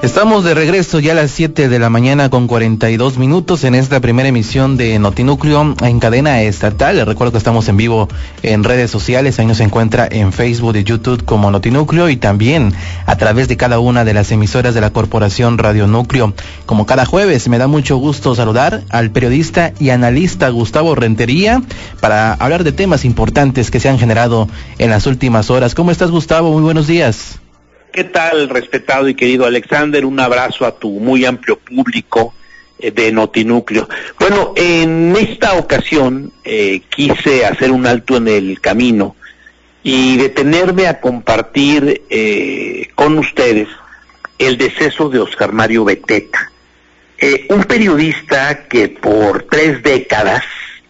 Estamos de regreso ya a las 7 de la mañana con 42 minutos en esta primera emisión de Notinúcleo en cadena estatal. Les recuerdo que estamos en vivo en redes sociales, ahí nos encuentra en Facebook y YouTube como Notinúcleo y también a través de cada una de las emisoras de la Corporación Radio Núcleo. Como cada jueves, me da mucho gusto saludar al periodista y analista Gustavo Rentería para hablar de temas importantes que se han generado en las últimas horas. ¿Cómo estás, Gustavo? Muy buenos días. ¿Qué tal, respetado y querido Alexander? Un abrazo a tu muy amplio público de Notinúcleo. Bueno, en esta ocasión quise hacer un alto en el camino y detenerme a compartir con ustedes el deceso de Oscar Mario Beteta, un periodista que por 3 décadas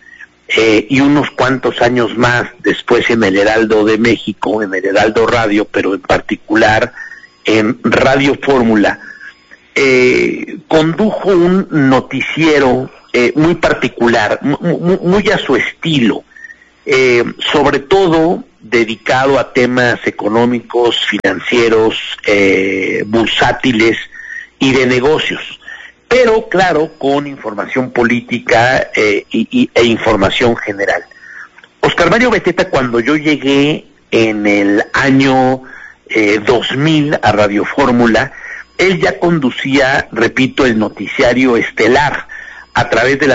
y unos cuantos años más después en el Heraldo de México, en el Heraldo Radio, pero en particular en Radio Fórmula, condujo un noticiero muy particular, muy a su estilo, sobre todo dedicado a temas económicos, financieros, bursátiles y de negocios, pero claro, con información política e información general. Oscar Mario Beteta, cuando yo llegué en el año 2000 a Radio Fórmula, él ya conducía, repito, el noticiario estelar a través de la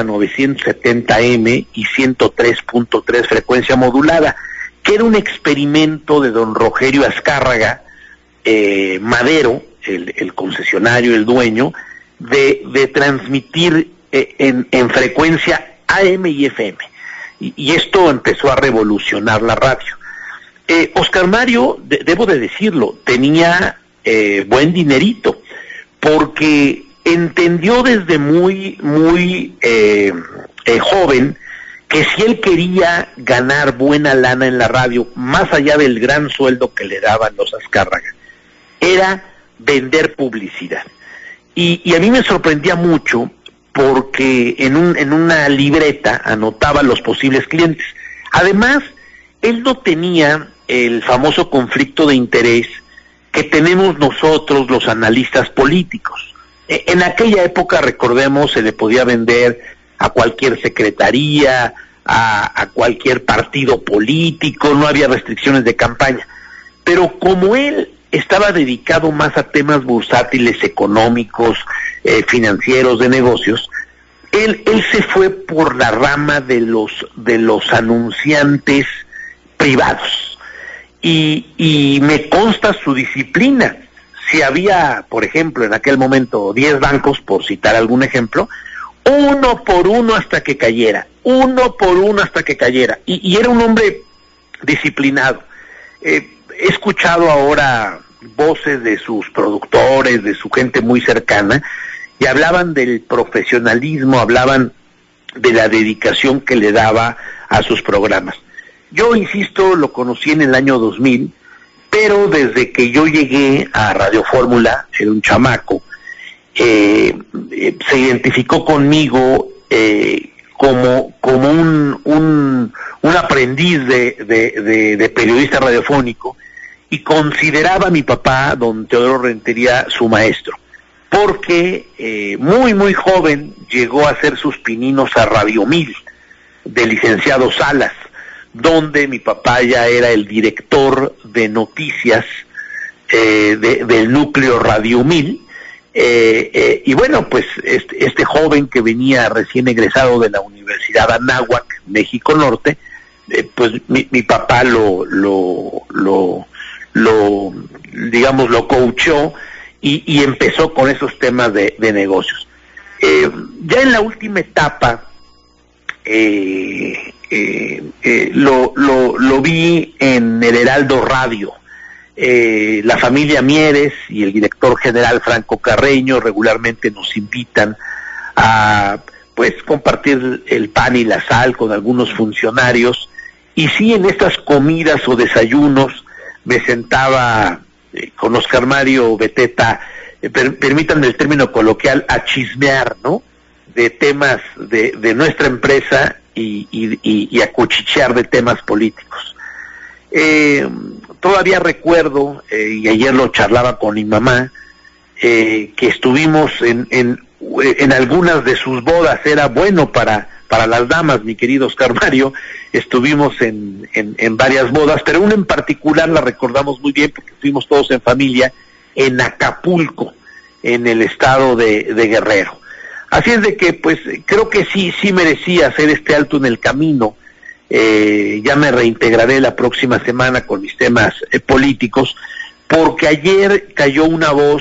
970M y 103.3 frecuencia modulada, que era un experimento de don Rogelio Azcárraga Madero, el concesionario, el dueño, de transmitir en frecuencia AM y FM, y esto empezó a revolucionar la radio. Oscar Mario, debo de decirlo, tenía buen dinerito, porque entendió desde muy joven que si él quería ganar buena lana en la radio, más allá del gran sueldo que le daban los Azcárraga, era vender publicidad. Y a mí me sorprendía mucho porque en una libreta anotaba los posibles clientes. Además, él no tenía el famoso conflicto de interés que tenemos nosotros los analistas políticos. En aquella época, recordemos, se le podía vender a cualquier secretaría, a cualquier partido político, no había restricciones de campaña. Pero como él estaba dedicado más a temas bursátiles, económicos, financieros, de negocios, él se fue por la rama de los anunciantes privados, y me consta su disciplina. Si había, por ejemplo, en aquel momento 10 bancos, por citar algún ejemplo, uno por uno hasta que cayera, y era un hombre disciplinado. He escuchado ahora voces de sus productores, de su gente muy cercana, y hablaban del profesionalismo, hablaban de la dedicación que le daba a sus programas. Yo, insisto, lo conocí en el año 2000, pero desde que yo llegué a Radio Fórmula, era un chamaco, se identificó conmigo como un aprendiz de periodista radiofónico, y consideraba a mi papá, don Teodoro Rentería, su maestro, porque muy joven llegó a hacer sus pininos a Radio 1000, de licenciado Salas, donde mi papá ya era el director de noticias del núcleo Radio 1000, y bueno, pues este joven que venía recién egresado de la Universidad Anáhuac, México Norte, pues mi papá lo coachó y empezó con esos temas de negocios. Ya en la última etapa lo vi en el Heraldo Radio. La familia Mieres y el director general Franco Carreño regularmente nos invitan a pues compartir el pan y la sal con algunos funcionarios, y sí, en estas comidas o desayunos me sentaba con Oscar Mario Beteta, permítanme el término coloquial, a chismear, ¿no?, de temas de nuestra empresa y a cuchichear de temas políticos. Todavía recuerdo, y ayer lo charlaba con mi mamá, que estuvimos en algunas de sus bodas, era bueno para las damas, mi querido Oscar Mario, estuvimos en varias bodas, pero una en particular la recordamos muy bien porque fuimos todos en familia en Acapulco, en el estado de Guerrero. Así es de que, pues, creo que sí merecía hacer este alto en el camino. Ya me reintegraré la próxima semana con mis temas políticos, porque ayer cayó una voz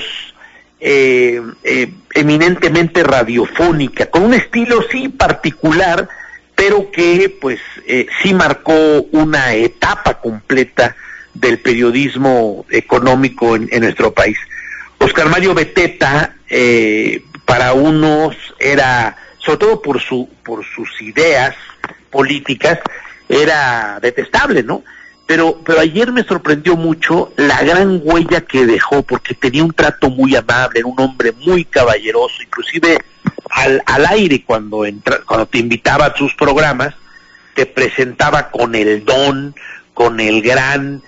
eminentemente radiofónica, con un estilo sí particular, pero que pues sí marcó una etapa completa del periodismo económico en nuestro país. Oscar Mario Beteta, para unos era, sobre todo por sus ideas políticas, era detestable, ¿no? Pero ayer me sorprendió mucho la gran huella que dejó, porque tenía un trato muy amable, era un hombre muy caballeroso, inclusive al aire cuando te invitaba a sus programas, te presentaba con el don, con el gran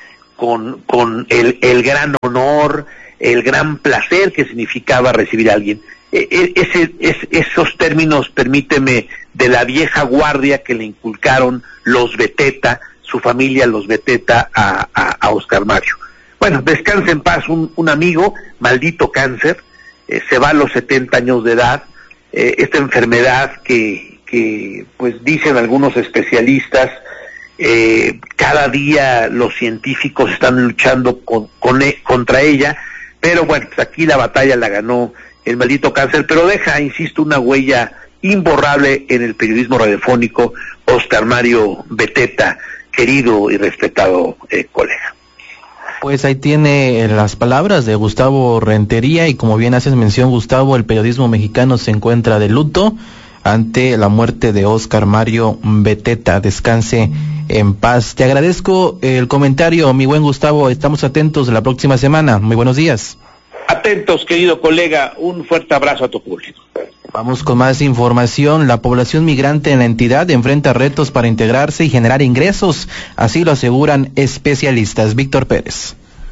honor, el gran placer que significaba recibir a alguien. Esos términos, permíteme, de la vieja guardia que le inculcaron los Beteta, su familia, los Beteta, a Oscar Mario. Bueno, descanse en paz un amigo, maldito cáncer, se va a los 70 años de edad, esta enfermedad que pues dicen algunos especialistas, cada día los científicos están luchando contra ella, pero bueno, pues aquí la batalla la ganó el maldito cáncer, pero deja, insisto, una huella imborrable en el periodismo radiofónico, Oscar Mario Beteta, querido y respetado colega. Pues ahí tiene las palabras de Gustavo Rentería, y como bien haces mención, Gustavo, el periodismo mexicano se encuentra de luto ante la muerte de Oscar Mario Beteta. Descanse en paz. Te agradezco el comentario, mi buen Gustavo, estamos atentos la próxima semana. Muy buenos días. Atentos, querido colega, un fuerte abrazo a tu público. Vamos con más información. La población migrante en la entidad enfrenta retos para integrarse y generar ingresos, así lo aseguran especialistas. Víctor Pérez.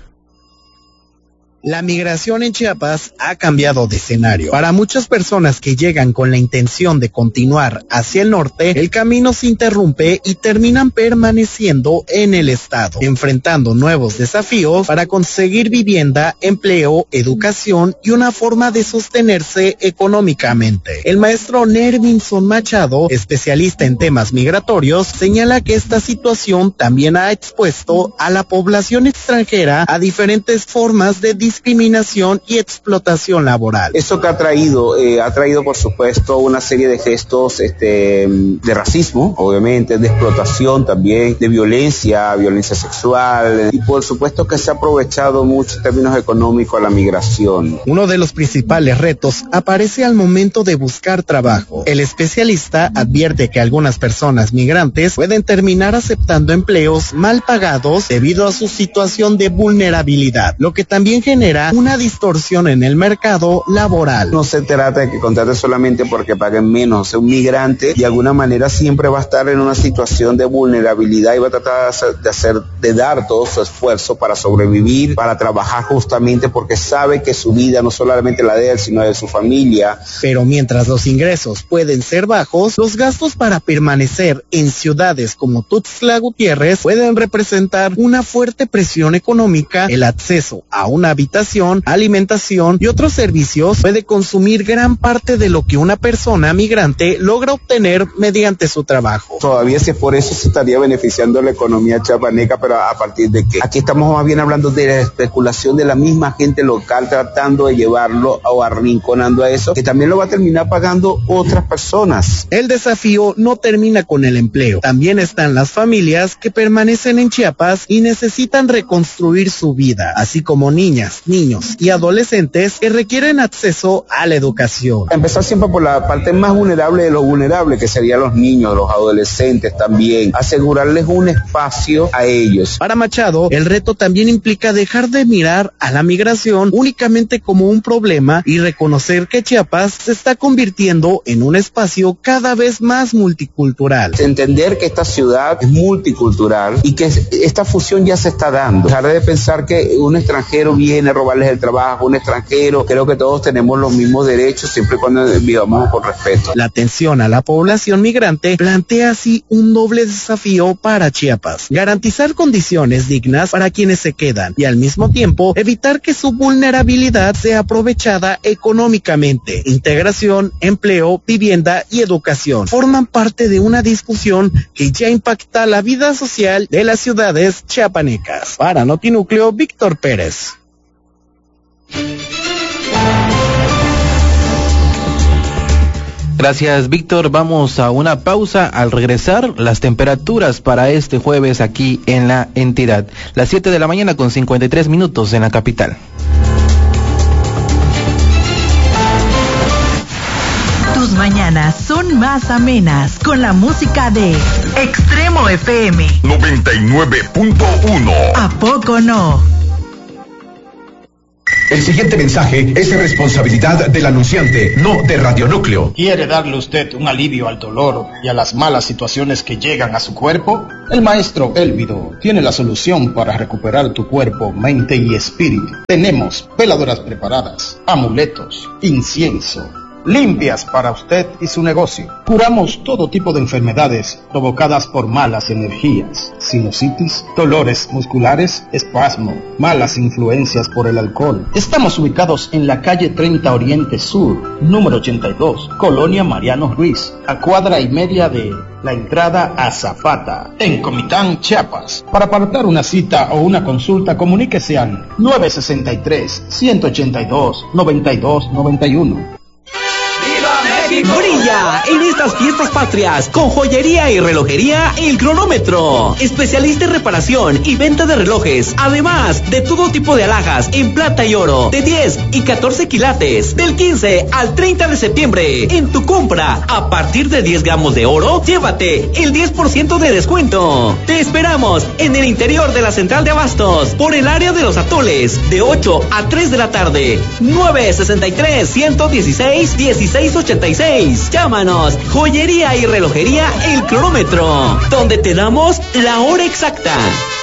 La migración en Chiapas ha cambiado de escenario. Para muchas personas que llegan con la intención de continuar hacia el norte, el camino se interrumpe y terminan permaneciendo en el estado, enfrentando nuevos desafíos para conseguir vivienda, empleo, educación y una forma de sostenerse económicamente. El maestro Nervinson Machado, especialista en temas migratorios, señala que esta situación también ha expuesto a la población extranjera a diferentes formas de discriminación y explotación laboral. Eso que ha traído por supuesto una serie de gestos de racismo, obviamente, de explotación también, de violencia sexual, y por supuesto que se ha aprovechado mucho en términos económicos la migración. Uno de los principales retos aparece al momento de buscar trabajo. El especialista advierte que algunas personas migrantes pueden terminar aceptando empleos mal pagados debido a su situación de vulnerabilidad, lo que también genera una distorsión en el mercado laboral. No se trata de que contraten solamente porque paguen menos. Un migrante de alguna manera siempre va a estar en una situación de vulnerabilidad y va a tratar de dar todo su esfuerzo para sobrevivir, para trabajar justamente porque sabe que su vida no solamente la de él, sino de su familia. Pero mientras los ingresos pueden ser bajos, los gastos para permanecer en ciudades como Tuxtla Gutiérrez pueden representar una fuerte presión económica. El acceso a una habitación, alimentación y otros servicios puede consumir gran parte de lo que una persona migrante logra obtener mediante su trabajo. Todavía si es por eso se estaría beneficiando la economía chiapaneca, pero a partir de qué. Aquí estamos más bien hablando de la especulación de la misma gente local tratando de llevarlo o arrinconando a eso, que también lo va a terminar pagando otras personas. El desafío no termina con el empleo. También están las familias que permanecen en Chiapas y necesitan reconstruir su vida, así como niñas, niños y adolescentes que requieren acceso a la educación. Empezar siempre por la parte más vulnerable de lo vulnerable, que serían los niños, los adolescentes también, asegurarles un espacio a ellos. Para Machado, el reto también implica dejar de mirar a la migración únicamente como un problema y reconocer que Chiapas se está convirtiendo en un espacio cada vez más multicultural. Entender que esta ciudad es multicultural y que esta fusión ya se está dando. Dejar de pensar que un extranjero viene viene a robarles el trabajo, un extranjero. Creo que todos tenemos los mismos derechos siempre y cuando vivamos con respeto. La atención a la población migrante plantea así un doble desafío para Chiapas: garantizar condiciones dignas para quienes se quedan y al mismo tiempo evitar que su vulnerabilidad sea aprovechada económicamente. Integración, empleo, vivienda y educación forman parte de una discusión que ya impacta la vida social de las ciudades chiapanecas. Para Notinúcleo, Víctor Pérez. Gracias, Víctor. Vamos a una pausa. Al regresar, las temperaturas para este jueves aquí en la entidad. Las 7 de la mañana con 53 minutos en la capital. Tus mañanas son más amenas con la música de Extremo FM 99.1. ¿A poco no? El siguiente mensaje es de responsabilidad del anunciante, no de Radionúcleo. ¿Quiere darle usted un alivio al dolor y a las malas situaciones que llegan a su cuerpo? El maestro Elvido tiene la solución para recuperar tu cuerpo, mente y espíritu. Tenemos veladoras preparadas, amuletos, incienso, limpias para usted y su negocio. Curamos todo tipo de enfermedades provocadas por malas energías, sinusitis, dolores musculares, espasmo, malas influencias por el alcohol. Estamos ubicados en la calle 30 Oriente Sur, número 82, Colonia Mariano Ruiz, a cuadra y media de la entrada a Zapata, en Comitán, Chiapas. Para apartar una cita o una consulta, comuníquese al 963-182-9291. Brilla en estas fiestas patrias con joyería y relojería El Cronómetro. Especialista en reparación y venta de relojes, además de todo tipo de alhajas en plata y oro, de 10 y 14 quilates, del 15 al 30 de septiembre. En tu compra, a partir de 10 gramos de oro, llévate el 10% de descuento. Te esperamos en el interior de la central de abastos, por el área de los atoles, de 8 a 3 de la tarde. 963-116-1686. Llámanos, joyería y relojería El Cronómetro, donde te damos la hora exacta.